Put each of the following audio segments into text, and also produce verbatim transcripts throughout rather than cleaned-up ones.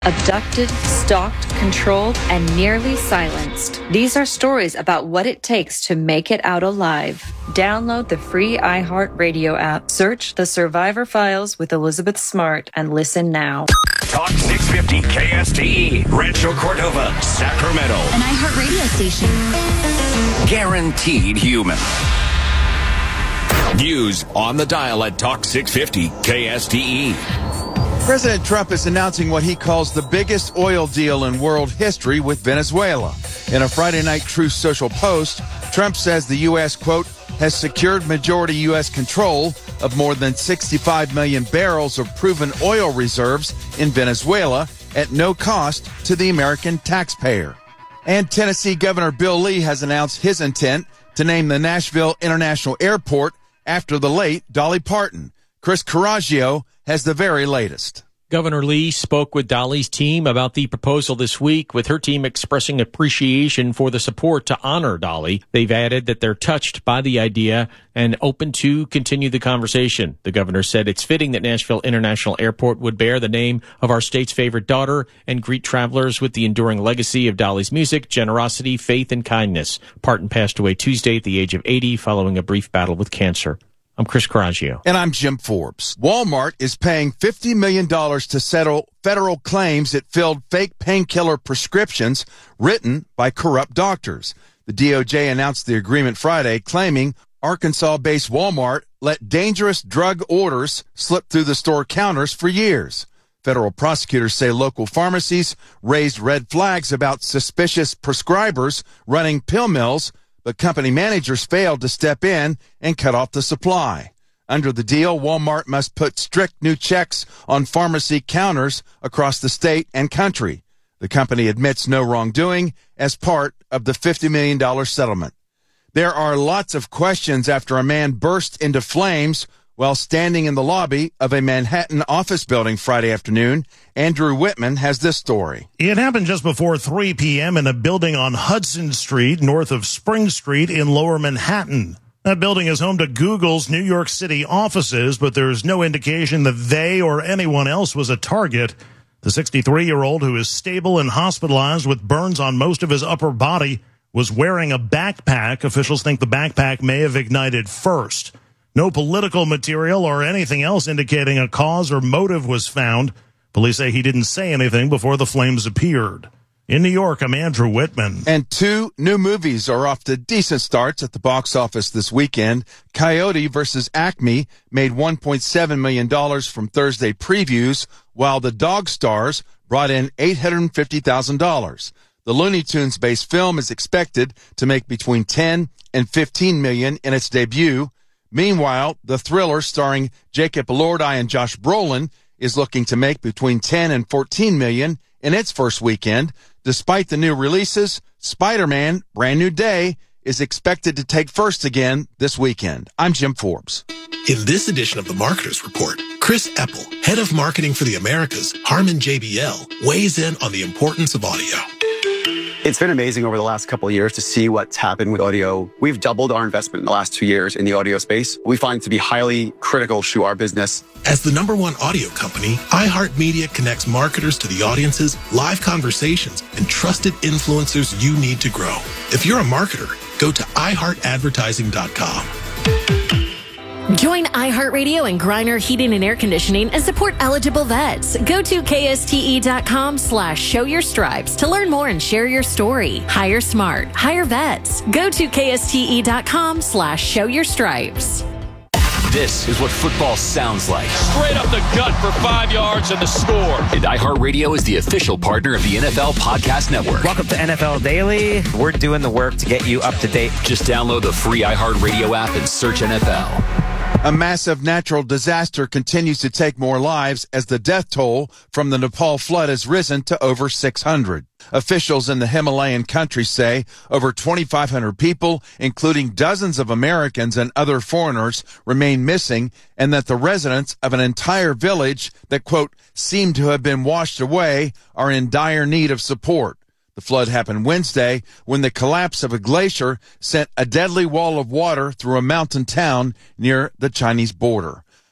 Abducted, stalked, controlled, and nearly silenced. These are stories about what it takes to make it out alive. Download the free iHeartRadio app. Search The Survivor Files with Elizabeth Smart and listen now. Talk six fifty K S T E, Rancho Cordova, Sacramento. An iHeartRadio station. Guaranteed human. News on the dial at Talk six fifty K S T E. President Trump is announcing what he calls the biggest oil deal in world history with Venezuela. In a Friday night Truth Social post, Trump says the U S, quote, has secured majority U S control of more than sixty-five million barrels of proven oil reserves in Venezuela at no cost to the American taxpayer. And Tennessee Governor Bill Lee has announced his intent to name the Nashville International Airport after the late Dolly Parton. Chris Coraggio has the very latest. Governor Lee spoke with Dolly's team about the proposal this week, with her team expressing appreciation for the support to honor Dolly. They've added that they're touched by the idea and open to continue the conversation. The governor said it's fitting that Nashville International Airport would bear the name of our state's favorite daughter and greet travelers with the enduring legacy of Dolly's music, generosity, faith, and kindness. Parton passed away Tuesday at the age of eighty following a brief battle with cancer. I'm Chris Coraggio. And I'm Jim Forbes. Walmart is paying fifty million dollars to settle federal claims it filled fake painkiller prescriptions written by corrupt doctors. The D O J announced the agreement Friday, claiming Arkansas-based Walmart let dangerous drug orders slip through the store counters for years. Federal prosecutors say local pharmacies raised red flags about suspicious prescribers running pill mills, but company managers failed to step in and cut off the supply. Under the deal, Walmart must put strict new checks on pharmacy counters across the state and country. The company admits no wrongdoing as part of the fifty million dollars settlement. There are lots of questions after a man burst into flames while standing in the lobby of a Manhattan office building Friday afternoon. Andrew Whitman has this story. It happened just before three p.m. in a building on Hudson Street, north of Spring Street in Lower Manhattan. That building is home to Google's New York City offices, but there's no indication that they or anyone else was a target. The sixty-three-year-old, who is stable and hospitalized with burns on most of his upper body, was wearing a backpack. Officials think the backpack may have ignited first. No political material or anything else indicating a cause or motive was found. Police say he didn't say anything before the flames appeared. In New York, I'm Andrew Whitman. And two new movies are off to decent starts at the box office this weekend. Coyote versus Acme made one point seven million dollars from Thursday previews, while The Dog Stars brought in eight hundred fifty thousand dollars. The Looney Tunes-based film is expected to make between ten and fifteen million dollars in its debut. Meanwhile, the thriller starring Jacob Elordi and Josh Brolin is looking to make between ten and fourteen million dollars in its first weekend. Despite the new releases, Spider-Man Brand New Day is expected to take first again this weekend. I'm Jim Forbes. In this edition of the Marketer's Report, Chris Eppel, head of marketing for the Americas, Harman J B L, weighs in on the importance of audio. It's been amazing over the last couple of years to see what's happened with audio. We've doubled our investment in the last two years in the audio space. We find it to be highly critical to our business. As the number one audio company, iHeartMedia connects marketers to the audiences, live conversations, and trusted influencers you need to grow. If you're a marketer, go to i heart advertising dot com. Join iHeartRadio and Griner Heating and Air Conditioning and support eligible vets. Go to kste.com slash show your stripes to learn more and share your story. Hire smart. Hire vets. Go to kste.com slash show your stripes. This is what football sounds like. Straight up the gut for five yards and the score. And iHeartRadio is the official partner of the N F L Podcast Network. Welcome to N F L Daily. We're doing the work to get you up to date. Just download the free iHeartRadio app and search N F L. A massive natural disaster continues to take more lives as the death toll from the Nepal flood has risen to over six hundred. Officials in the Himalayan country say over twenty-five hundred people, including dozens of Americans and other foreigners, remain missing, and that the residents of an entire village that, quote, seem to have been washed away are in dire need of support. The flood happened Wednesday when the collapse of a glacier sent a deadly wall of water through a mountain town near the Chinese border.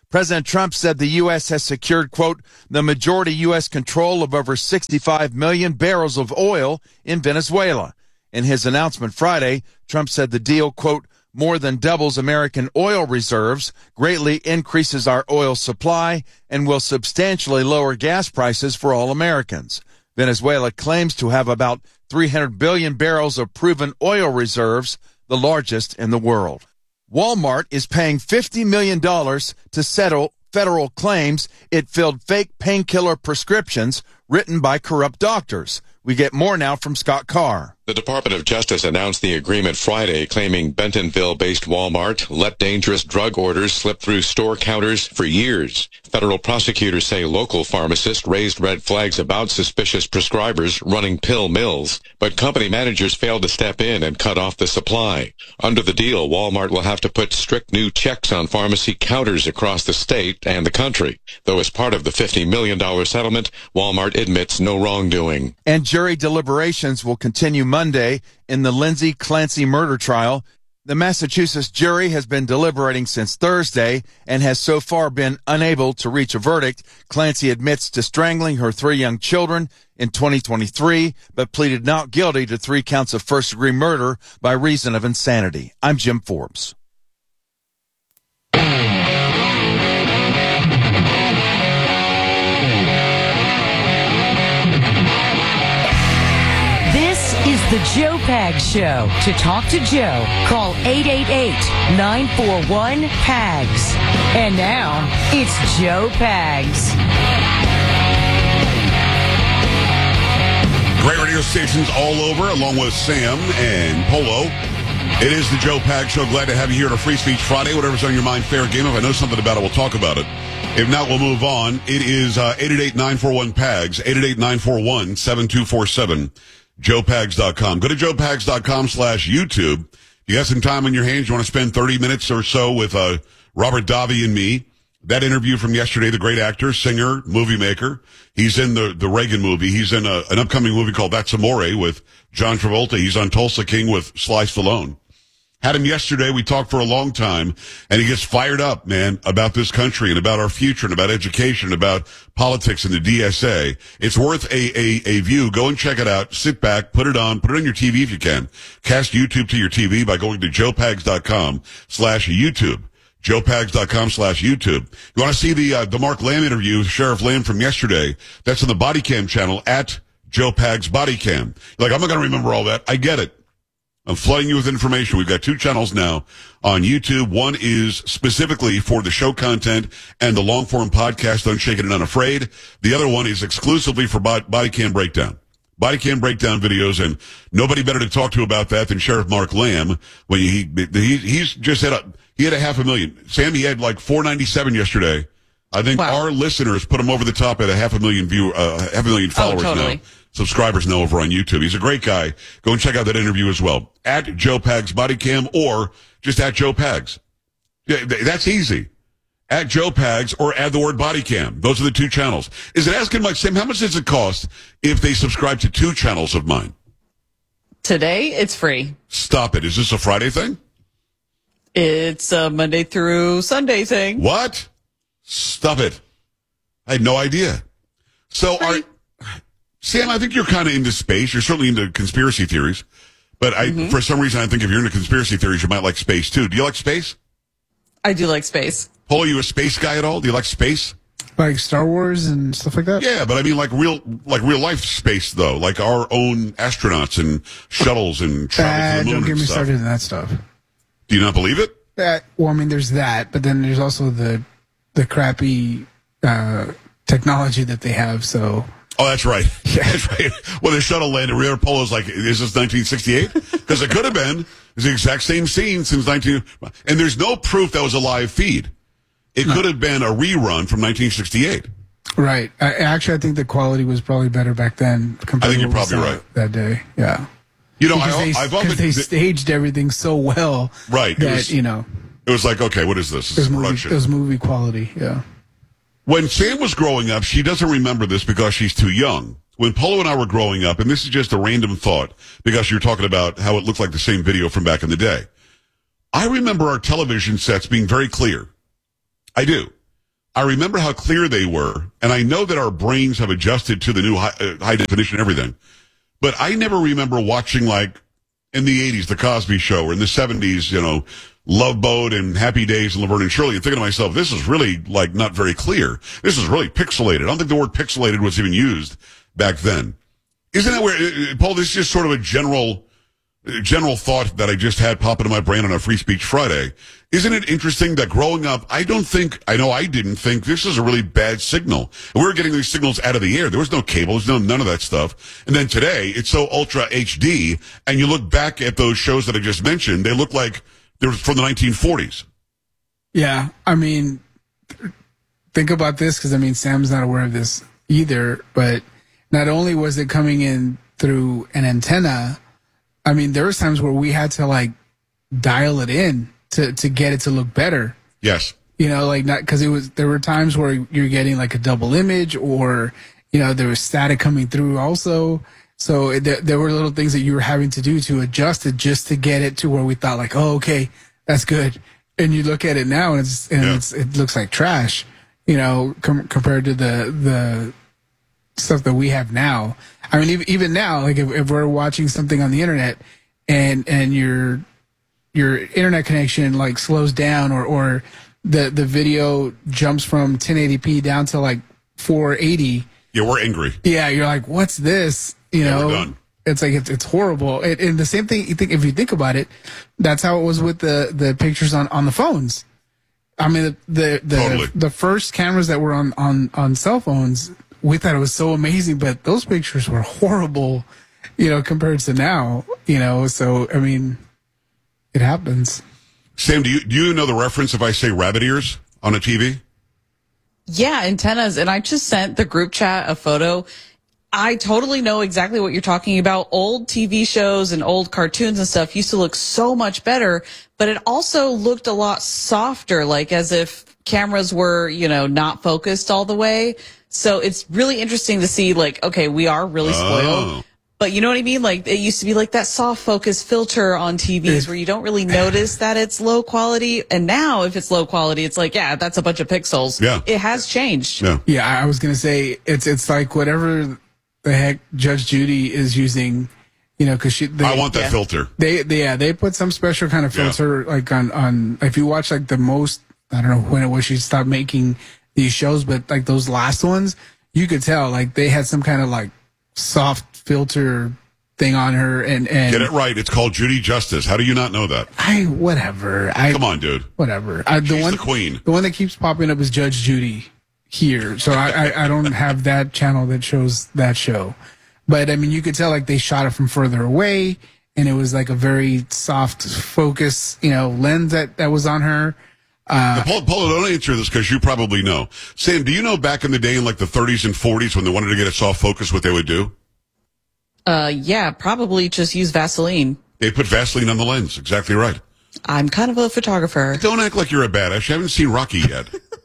President Trump said the U S has secured, quote, the majority U S control of over sixty-five million barrels of oil in Venezuela. In his announcement Friday, Trump said the deal, quote, more than doubles American oil reserves, greatly increases our oil supply, and will substantially lower gas prices for all Americans. Venezuela claims to have about three hundred billion barrels of proven oil reserves, the largest in the world. Walmart is paying fifty million dollars to settle federal claims it filled fake painkiller prescriptions written by corrupt doctors. We get more now from Scott Carr. The Department of Justice announced the agreement Friday, claiming Bentonville-based Walmart let dangerous drug orders slip through store counters for years. Federal prosecutors say local pharmacists raised red flags about suspicious prescribers running pill mills, but company managers failed to step in and cut off the supply. Under the deal, Walmart will have to put strict new checks on pharmacy counters across the state and the country. Though as part of the fifty million dollars settlement, Walmart admits no wrongdoing. And jury deliberations will continue Monday in the Lindsay Clancy murder trial. The Massachusetts jury has been deliberating since Thursday and has so far been unable to reach a verdict. Clancy admits to strangling her three young children in twenty twenty-three, but pleaded not guilty to three counts of first-degree murder by reason of insanity. I'm Jim Forbes. Is the Joe Pags Show. To talk to Joe, call eight eight eight, nine four one, P A G S. And now, it's Joe Pags. Great radio stations all over, along with Sam and Polo. It is the Joe Pags Show. Glad to have you here on a Free Speech Friday. Whatever's on your mind, fair game. If I know something about it, we'll talk about it. If not, we'll move on. It is uh, eight eight eight, nine four one, P A G S, eight eight eight, nine four one, seven two four seven. joe pags dot com. Go to joe pags dot com slash YouTube. If you got some time on your hands, you want to spend thirty minutes or so with uh, Robert Davi and me. That interview from yesterday, the great actor, singer, movie maker. He's in the, the Reagan movie. He's in a, an upcoming movie called That's Amore with John Travolta. He's on Tulsa King with Sly Stallone. Had him yesterday. We talked for a long time, and he gets fired up, man, about this country and about our future and about education and about politics and the D S A. It's worth a, a, a view. Go and check it out. Sit back, put it on, put it on your T V if you can. Cast YouTube to your T V by going to joe pags dot com slash YouTube. joe pags dot com slash YouTube. You want to see the, uh, the Mark Lamb interview, Sheriff Lamb from yesterday? That's on the Body Cam channel at Joe Pags Body Cam. You're like, I'm not going to remember all that. I get it. I'm flooding you with information. We've got two channels now on YouTube. One is specifically for the show content and the long-form podcast, Unshaken and Unafraid. The other one is exclusively for Body Cam Breakdown. Body Cam Breakdown videos, and nobody better to talk to about that than Sheriff Mark Lamb. When he, he he's just had a, he had a half a million. Sam, he had like four ninety-seven yesterday. I think wow. Our listeners put him over the top at a half a million view, uh, half a million followers oh, totally. now. Subscribers now over on YouTube. He's a great guy. Go and check out that interview as well. At Joe Pags Body Cam or just at Joe Pags. Yeah, that's easy. At Joe Pags or add the word Body Cam. Those are the two channels. Is it asking like Sam, how much does it cost if they subscribe to two channels of mine? Today, it's free. Stop it. Is this a Friday thing? It's a Monday through Sunday thing. What? Stop it. I had no idea. So are... Sam, I think you're kind of into space. You're certainly into conspiracy theories. But I, mm-hmm. for some reason, I think if you're into conspiracy theories, you might like space, too. Do you like space? I do like space. Paul, are you a space guy at all? Do you like space? Like Star Wars and stuff like that? Yeah, but I mean like real like real life space, though. Like our own astronauts and shuttles and travel uh, to the moon Don't get and me stuff. started on that stuff. Do you not believe it? Uh, well, I mean, there's that. But then there's also the, the crappy uh, technology that they have, so... Oh, that's right. Yeah. That's right. When the shuttle landed, Rio Polo's like, is this nineteen sixty-eight? Because it could have been. It's the exact same scene since nineteen... And there's no proof that was a live feed. It no. could have been a rerun from nineteen sixty-eight. Right. I, actually, I think the quality was probably better back then. I think you're probably right. That day, yeah. You know, I, they, I've often... they staged everything so well. Right. That, it was, you know... It was like, okay, what is this? This is production. It was movie quality, yeah. When Sam was growing up, she doesn't remember this because she's too young. When Polo and I were growing up, and this is just a random thought, because you're talking about how it looked like the same video from back in the day. I remember our television sets being very clear. I do. I remember how clear they were, and I know that our brains have adjusted to the new high, uh, high definition and everything. But I never remember watching, like, in the eighties, The Cosby Show, or in the seventies, you know, Love Boat and Happy Days and Laverne and Shirley, and thinking to myself, this is really, like, not very clear. This is really pixelated. I don't think the word pixelated was even used back then. Isn't that where, Paul, this is just sort of a general, general thought that I just had pop into my brain on a Free Speech Friday. Isn't it interesting that growing up, I don't think, I know I didn't think this is a really bad signal. We were getting these signals out of the air. There was no cable. There's no, none of that stuff. And then today, it's so ultra H D, and you look back at those shows that I just mentioned, they look like they were from the nineteen forties. Yeah, I mean, think about this, because, I mean, Sam's not aware of this either, but not only was it coming in through an antenna, I mean, there was times where we had to, like, dial it in to, to get it to look better. Yes. You know, like, not, because it was, there were times where you're getting, like, a double image, or, you know, there was static coming through also. So it, there, there were little things that you were having to do to adjust it just to get it to where we thought, like, oh, okay, that's good. And you look at it now, and it's, and yeah. it's, it looks like trash, you know, com- compared to the, the stuff that we have now. I mean, even, even now, like, if, if we're watching something on the internet and, and your, your internet connection, like, slows down, or, or the, the video jumps from ten eighty p down to, like, four eighty. Yeah, we're angry. Yeah, you're like, what's this? You yeah, know, we're done. It's like, it's, it's horrible. It, and the same thing, you think, if you think about it, that's how it was with the, the pictures on, on the phones. I mean, the, the, totally. the, the first cameras that were on, on, on cell phones, we thought it was so amazing, but those pictures were horrible, you know, compared to now, you know, so, I mean, it happens. Sam, do you, do you know the reference if I say rabbit ears on a T V? Yeah, antennas. And I just sent the group chat a photo. I totally know exactly what you're talking about. Old T V shows and old cartoons and stuff used to look so much better, but it also looked a lot softer, like as if cameras were, you know, not focused all the way. So it's really interesting to see, like, okay, we are really spoiled. Oh. But you know what I mean? Like, it used to be like that soft focus filter on T Vs where you don't really notice that it's low quality. And now if it's low quality, it's like, yeah, that's a bunch of pixels. Yeah. It has changed. Yeah. Yeah, I was going to say, it's, it's like whatever the heck Judge Judy is using, you know, cause she, they, I want that yeah. filter. They, they, yeah, they put some special kind of filter, yeah. like on, on, if you watch like the most, I don't know when it was she stopped making these shows, but like those last ones, you could tell like they had some kind of like soft filter thing on her, and, and get it right. It's called Judy Justice. How do you not know that? I, whatever. I, Come on, dude. Whatever. I, the She's one, the queen. The one that keeps popping up is Judge Judy here. So I, I, I don't have that channel that shows that show. But I mean, you could tell like they shot it from further away, and it was like a very soft focus, you know, lens that, that was on her. Uh, Paul, Paul, don't answer this because you probably know. Sam, do you know back in the day in like the thirties and forties when they wanted to get a soft focus, what they would do? Uh, yeah, probably just use Vaseline. They put Vaseline on the lens. Exactly right. I'm kind of a photographer. Don't act like you're a badass. You haven't seen Rocky yet.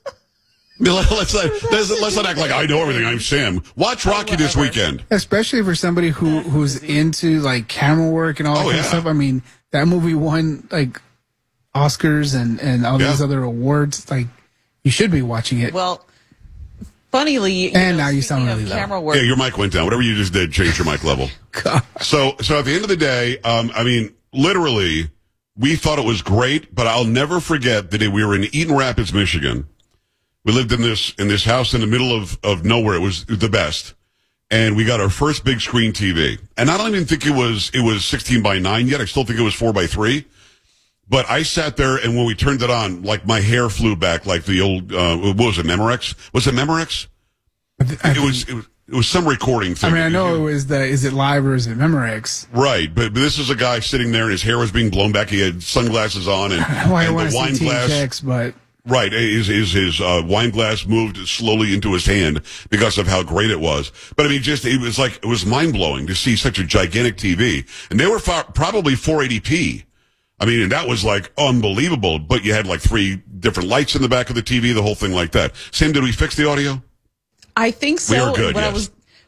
let's, not, let's, let's not act like I know everything. I'm Sam. Watch Rocky this weekend. Especially for somebody who who's into like camera work and all that Oh, kind yeah. of stuff. I mean, that movie won like Oscars and, and all these Yeah. other awards. Like, you should be watching it. Well, funnily, you And know, now you sound speaking really of low. camera work, Yeah, your mic went down. Whatever you just did, change your mic level. So, so at the end of the day, um, I mean, literally, we thought it was great, but I'll never forget the day we were in Eaton Rapids, Michigan. We lived in this in this house in the middle of, of nowhere. It was the best. And we got our first big screen T V. And I don't even think it was it was sixteen by nine yet. I still think it was four by three. But I sat there, and when we turned it on, like my hair flew back, like the old uh, what was it, Memorex? Was it Memorex? It was it was it was some recording thing. I mean, I know it was the, is it live or is it Memorex? Right, but, but this is a guy sitting there, and his hair was being blown back. He had sunglasses on, and, Well, I and want the to wine see team glass. checks, but Right, his his, his uh, wine glass moved slowly into his hand because of how great it was. But I mean, just it was like it was mind blowing to see such a gigantic T V, and they were far, probably four eighty p. I mean, and that was like unbelievable. But you had like three different lights in the back of the T V, the whole thing like that. Sam, did we fix the audio? I think so. We are good, when yes. I was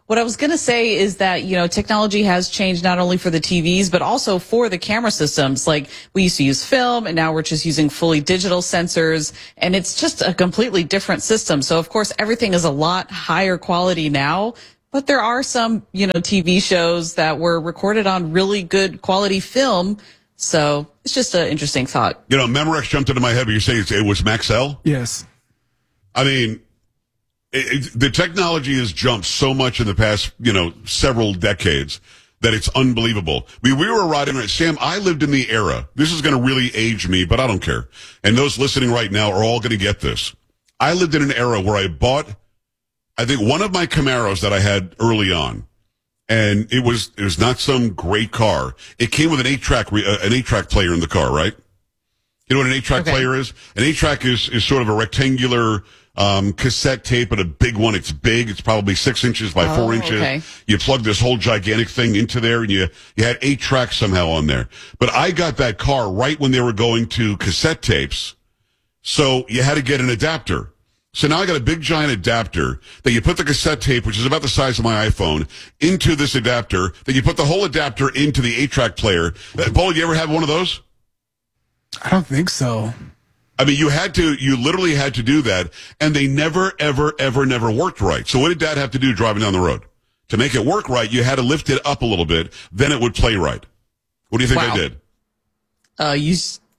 What I was going to say is that, you know, technology has changed not only for the T Vs, but also for the camera systems. Like, we used to use film, and now we're just using fully digital sensors, and it's just a completely different system. So, of course, everything is a lot higher quality now, but there are some, you know, T V shows that were recorded on really good quality film. So it's just an interesting thought. You know, Memorex jumped into my head, but you're saying it was Maxell? Yes. I mean, it, it, the technology has jumped so much in the past, you know, several decades that it's unbelievable. We we were riding, Sam, I lived in the era. This is going to really age me, but I don't care. And those listening right now are all going to get this. I lived in an era where I bought, I think, one of my Camaros that I had early on. And it was, it was not some great car. It came with an eight track, uh, an eight track player in the car, right? You know what an eight track okay. player is? An eight track is, is sort of a rectangular, um, cassette tape, but a big one. It's big. It's probably six inches by oh, four inches. Okay. You plug this whole gigantic thing into there, and you, you had eight tracks somehow on there. But I got that car right when they were going to cassette tapes. So you had to get an adapter. So now I got a big giant adapter that you put the cassette tape, which is about the size of my iPhone, into this adapter. Then you put the whole adapter into the eight track player. Uh, Paul, you ever have one of those? I don't think so. I mean, you had to, you literally had to do that, and they never, ever, ever, never worked right. So what did Dad have to do driving down the road? To make it work right, you had to lift it up a little bit, then it would play right. What do you think wow. I did? Uh, you...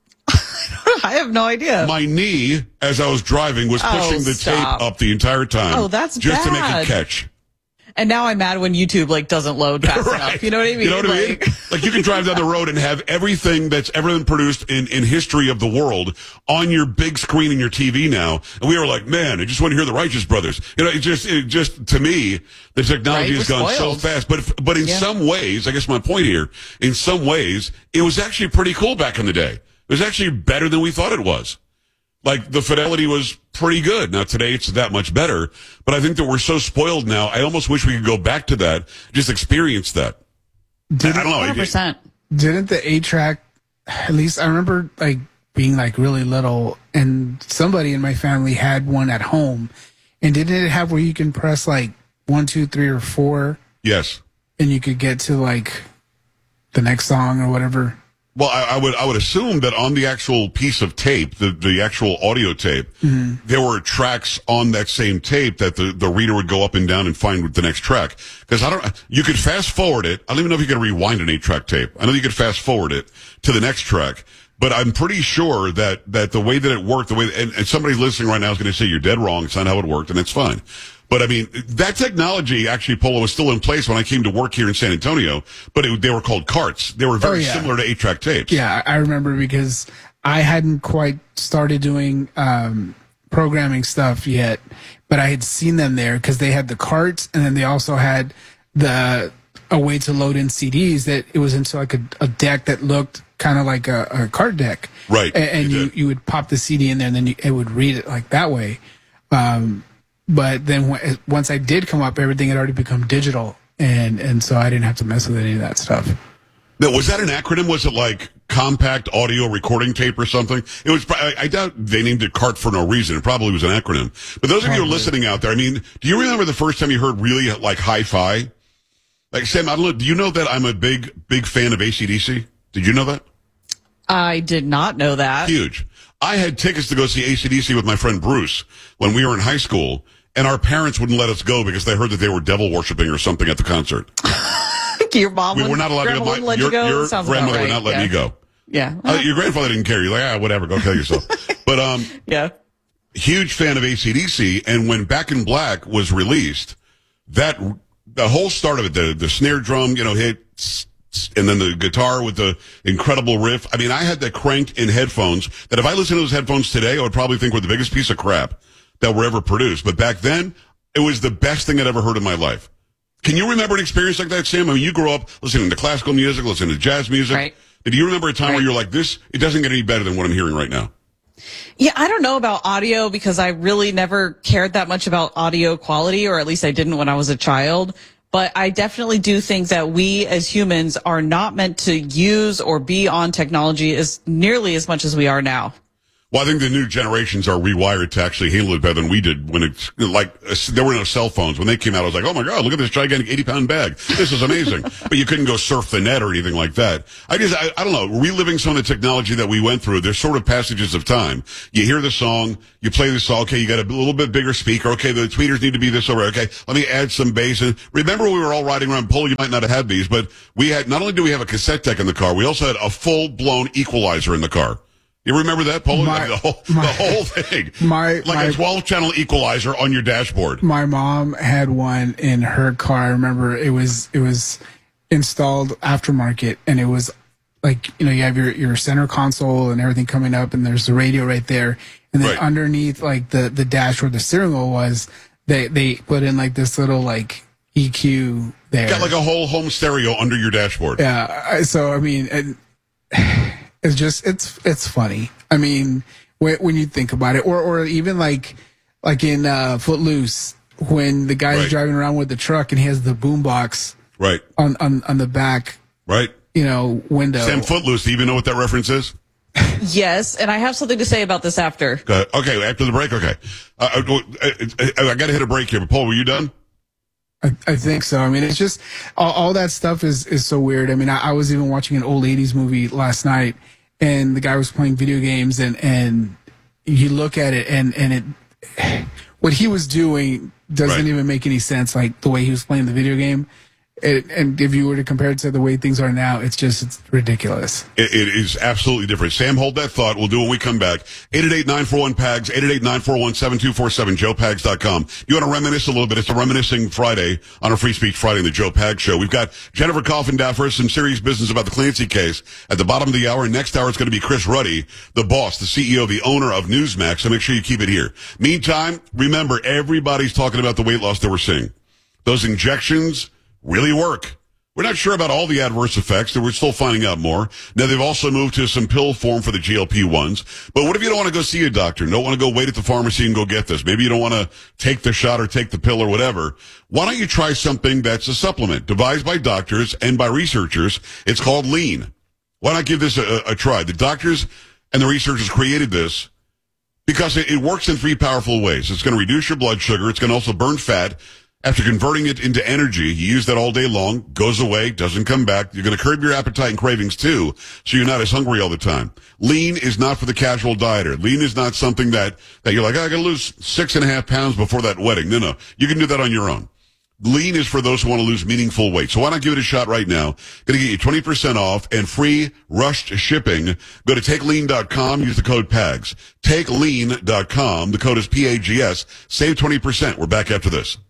I have no idea. My knee, as I was driving, was pushing oh, the stop. tape up the entire time. Oh, that's just bad. to make it catch. And now I'm mad when YouTube like doesn't load fast right. enough. You know what I mean? You know what like, I mean? Like you can drive down the road and have everything that's ever been produced in, in history of the world on your big screen in your T V now. And we were like, man, I just want to hear the Righteous Brothers. You know, it just, it just to me, the technology right? has gone spoiled. so fast. But but in yeah. some ways, I guess my point here, in some ways, it was actually pretty cool back in the day. It was actually better than we thought it was. Like, the fidelity was pretty good. Now, today it's that much better. But I think that we're so spoiled now, I almost wish we could go back to that, just experience that. Did I, I don't know. one hundred percent. Didn't the eight-track, at least I remember, like, being, like, really little, and somebody in my family had one at home. And didn't it have where you can press, like, one, two, three, or four? Yes. And you could get to, like, the next song or whatever? Well, I, I would I would assume that on the actual piece of tape, the, the actual audio tape, mm-hmm. there were tracks on that same tape that the, the reader would go up and down and find the next track. Because I don't, you could fast forward it. I don't even know if you could rewind an eight track tape. I know you could fast forward it to the next track. But I'm pretty sure that, that the way that it worked, the way, and, and somebody listening right now is going to say you're dead wrong. It's not how it worked, and it's fine. But I mean, that technology actually, Polo, was still in place when I came to work here in San Antonio, but it, they were called carts. They were very oh, yeah. similar to eight track tapes. Yeah, I remember because I hadn't quite started doing, um, programming stuff yet, but I had seen them there because they had the carts, and then they also had the, a way to load in C Ds that it was into like a, a deck that looked kind of like a, a cart deck. Right. And, and you, you, you would pop the C D in there, and then you, it would read it like that way. Um, But then w- once I did come up, everything had already become digital, and, and so I didn't have to mess with any of that stuff. Now, was that an acronym? Was it like compact audio recording tape or something? It was. I, I doubt they named it CART for no reason. It probably was an acronym. But those of you who are listening out there, I mean, do you remember the first time you heard really like hi-fi? Like, Sam, I don't know. Do you know that I'm a big, big fan of A C D C? Did you know that? I did not know that. Huge. I had tickets to go see A C D C with my friend Bruce when we were in high school. And our parents wouldn't let us go because they heard that they were devil worshiping or something at the concert. Your mom, we were not allowed to go. My, let your you go? your grandmother right. would not let yeah. me go. Yeah. Uh, your grandfather didn't care. You're like, ah, whatever, go kill yourself. But um, yeah, huge fan of A C D C. And when Back in Black was released, that the whole start of it, the the snare drum, you know, hit, and then the guitar with the incredible riff. I mean, I had that cranked in headphones that if I listened to those headphones today, I would probably think were the biggest piece of crap that were ever produced. But back then, it was the best thing I'd ever heard in my life. Can you remember an experience like that, Sam? I mean, you grew up listening to classical music, listening to jazz music. Right. Did you remember a time right. where you're like, this, it doesn't get any better than what I'm hearing right now? Yeah, I don't know about audio because I really never cared that much about audio quality, or at least I didn't when I was a child. But I definitely do think that we as humans are not meant to use or be on technology as nearly as much as we are now. Well, I think the new generations are rewired to actually handle it better than we did when it's like, uh, there were no cell phones. When they came out, I was like, oh my God, look at this gigantic eighty pound bag. This is amazing. But you couldn't go surf the net or anything like that. I just, I, I don't know, reliving some of the technology that we went through, there's sort of passages of time. You hear the song, you play the song, okay, you got a little bit bigger speaker, okay, the tweeters need to be this over, okay, let me add some bass. And remember we were all riding around Polo, you might not have had these, but we had, not only do we have a cassette deck in the car, we also had a full-blown equalizer in the car. You remember that, Polo? My, the, whole, my, the whole thing. My, like my, a twelve channel equalizer on your dashboard. My mom had one in her car. I remember it was it was installed aftermarket, and it was like, you know, you have your, your center console and everything coming up, and there's the radio right there. And then right. underneath, like, the, the dash where the steering wheel was, they, they put in, like, this little, like, E Q there. Got like a whole home stereo under your dashboard. Yeah. So, I mean... And, it's just, it's, it's funny. I mean, when, when you think about it, or, or even like, like in, uh, Footloose, when the guy's right. driving around with the truck and he has the boombox right on, on, on the back, right, you know, window. Sam, Footloose, do you even know what that reference is? Yes, and I have something to say about this after. Uh, okay, after the break, okay. Uh, I, I, I gotta hit a break here, but Paul, were you done? I, I think so. I mean, it's just all, all that stuff is, is so weird. I mean, I, I was even watching an old eighties movie last night, and the guy was playing video games, and, and you look at it, and, and it, what he was doing doesn't right. even make any sense, like the way he was playing the video game. It, and if you were to compare it to the way things are now, it's just, it's ridiculous. It, it is absolutely different. Sam, hold that thought. We'll do it when we come back. eight eight eight, nine four one, P A G S, eight eight eight, nine four one, seven two four seven, joe pags dot com. You want to reminisce a little bit? It's a Reminiscing Friday on a Free Speech Friday in the Joe Pags Show. We've got Jennifer Coffin-Daffer, some serious business about the Clancy case at the bottom of the hour. Next hour is going to be Chris Ruddy, the boss, the C E O, the owner of Newsmax. So make sure you keep it here. Meantime, remember, everybody's talking about the weight loss that we're seeing. Those injections really work. We're not sure about all the adverse effects, and we're still finding out more. Now, they've also moved to some pill form for the G L P ones. But what if you don't want to go see a doctor? Don't want to go wait at the pharmacy and go get this? Maybe you don't want to take the shot or take the pill or whatever. Why don't you try something that's a supplement devised by doctors and by researchers? It's called Lean. Why not give this a, a try? The doctors and the researchers created this because it, it works in three powerful ways. It's going to reduce your blood sugar. It's going to also burn fat. After converting it into energy, you use that all day long, goes away, doesn't come back. You're going to curb your appetite and cravings too, so you're not as hungry all the time. Lean is not for the casual dieter. Lean is not something that, that you're like, oh, I got to lose six and a half pounds before that wedding. No, no. You can do that on your own. Lean is for those who want to lose meaningful weight. So why not give it a shot right now? Going to get you twenty percent off and free rushed shipping. Go to take lean dot com. Use the code P A G S. take lean dot com. The code is P A G S. Save twenty percent. We're back after this.